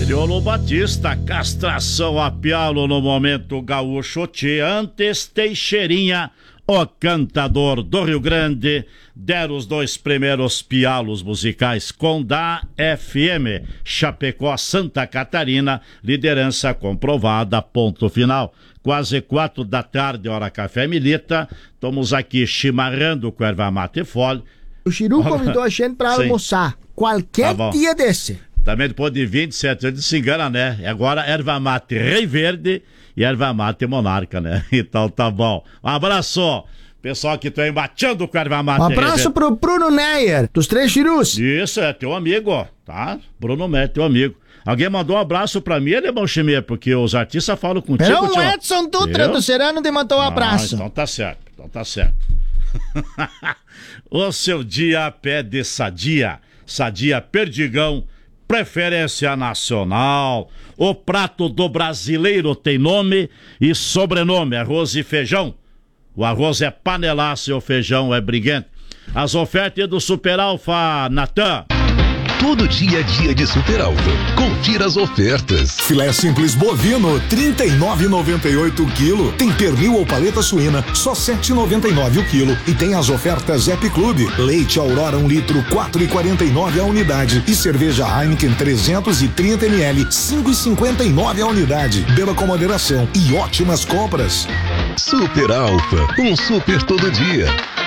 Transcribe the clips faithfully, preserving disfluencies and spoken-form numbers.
Crioulo Batista, castração a pialo no momento gaúcho tchê. Antes Teixeirinha, o cantador do Rio Grande, deram os dois primeiros pialos musicais com da F M, Chapecó, Santa Catarina, liderança comprovada, ponto final. Quase quatro da tarde, hora café milita, estamos aqui chimarrando com erva mate e fole. O Chiru convidou a gente pra almoçar, qualquer tá dia desse. Também depois de vinte e sete anos, se engana, né? Agora erva mate Rei Verde e erva mate Monarca, né? Então tá bom. Um abraço, pessoal que tá embateando com erva mate. Um abraço pro Bruno Neyer, dos Três Chirus. Isso, é teu amigo, ó, tá? Bruno Neyer, teu amigo. Alguém mandou um abraço pra mim, Alemão Chimê, porque os artistas falam contigo. É o Edson Dutra do Serrano te mandou um abraço. Ah, então tá certo, então tá certo. O seu dia pede sadia, sadia Perdigão, preferência nacional. O prato do brasileiro tem nome e sobrenome, arroz e feijão. O arroz é panelaço e o feijão é briguente. As ofertas do Super Alfa Natan. Todo dia é dia de Super Alfa. Confira as ofertas. Filé simples bovino, trinta e nove reais e noventa e oito centavos o quilo. Tem pernil ou paleta suína, só sete reais e noventa e nove centavos o quilo. E tem as ofertas Zep Clube. Leite Aurora um litro, quatro reais e quarenta e nove centavos a unidade. E cerveja Heineken trezentos e trinta mililitros, cinco reais e cinquenta e nove centavos a unidade. Beba com moderação e ótimas compras. Super Alfa, um super todo dia.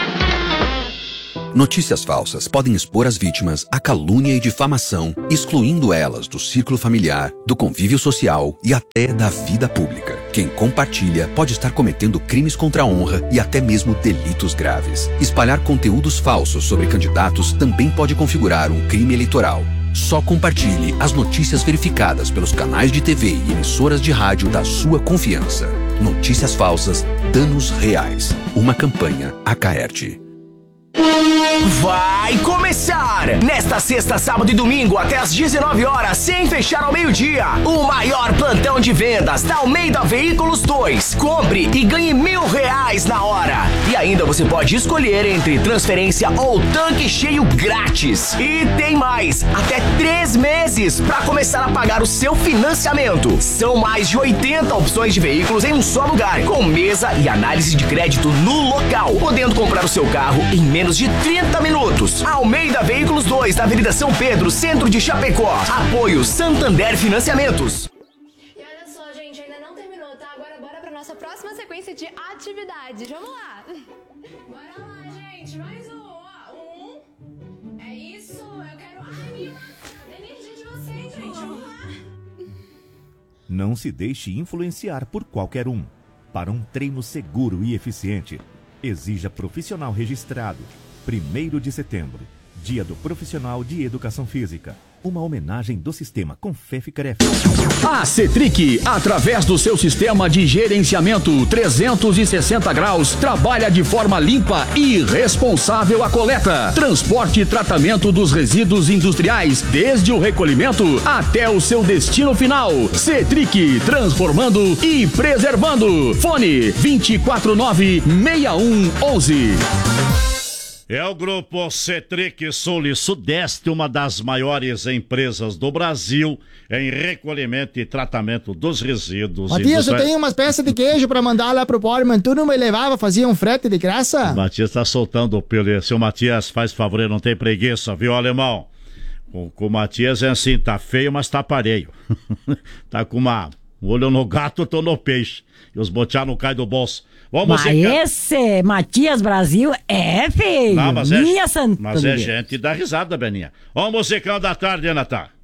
Notícias falsas podem expor as vítimas à calúnia e difamação, excluindo elas do círculo familiar, do convívio social e até da vida pública. Quem compartilha pode estar cometendo crimes contra a honra e até mesmo delitos graves. Espalhar conteúdos falsos sobre candidatos também pode configurar um crime eleitoral. Só compartilhe as notícias verificadas pelos canais de T V e emissoras de rádio da sua confiança. Notícias falsas, danos reais. Uma campanha Acaerte. Vai começar! Nesta sexta, sábado e domingo, até às dezenove horas, sem fechar ao meio-dia, o maior plantão de vendas da Almeida Veículos dois. Compre e ganhe mil reais na hora. E ainda você pode escolher entre transferência ou tanque cheio grátis. E tem mais, até três meses para começar a pagar o seu financiamento. São mais de oitenta opções de veículos em um só lugar, com mesa e análise de crédito no local, podendo comprar o seu carro em menos de trinta minutos. Almeida Veículos dois, na Avenida São Pedro, centro de Chapecó. Apoio Santander Financiamentos. E olha só, gente, ainda não terminou, tá? Agora bora pra nossa próxima sequência de atividades. Vamos lá. Bora lá, gente. Mais um. Ó, um. É isso. Eu quero... Ai, a energia de vocês, gente. Vamos lá. Não se deixe influenciar por qualquer um. Para um treino seguro e eficiente, exija profissional registrado. primeiro de setembro, Dia do Profissional de Educação Física. Uma homenagem do sistema Confef-Cref. A Cetric, através do seu sistema de gerenciamento trezentos e sessenta graus, trabalha de forma limpa e responsável a coleta, transporte e tratamento dos resíduos industriais, desde o recolhimento até o seu destino final. Cetric, transformando e preservando. Fone vinte e quatro nove, seis um onze. É o Grupo Cetric Sul e Sudeste, uma das maiores empresas do Brasil em recolhimento e tratamento dos resíduos. Matias, eu tenho umas peças de queijo pra mandar lá pro Portman. Tu não me levava, fazia um frete de graça? O Matias tá soltando o pelo. Seu Matias, faz favor, não tem preguiça, viu, alemão? Com, com o Matias é assim, tá feio, mas tá pareio. Tá com uma... Um olho no gato, tô no peixe. E os botear não caem do bolso. Vamos mas esse Matias Brasil é feio. Não, mas é, Minha Santa mas é gente da risada, Beninha. Ó, o musicão da tarde, Natan.